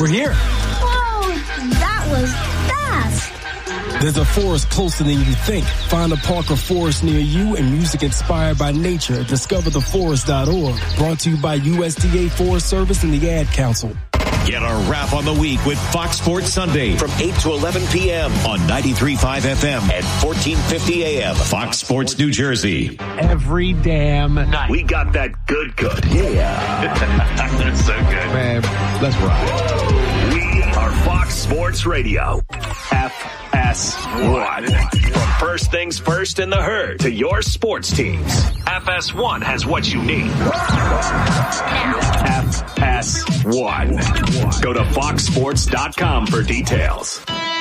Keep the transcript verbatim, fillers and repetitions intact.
We're here. Whoa, that was fast. There's a forest closer than you think. Find a park or forest near you and music inspired by nature at discover the forest dot org. Brought to you by U S D A Forest Service and the Ad Council. Get a wrap on the week with Fox Sports Sunday from eight to eleven p.m. on ninety-three point five F M and fourteen fifty A M. Fox Sports New Jersey. Every damn night. We got that good, good. Yeah. That's so good. Man, let's ride. We are Fox Sports Radio. F S one. From first things first in the herd to your sports teams. F S one has what you need. F S one. Go to fox sports dot com for details.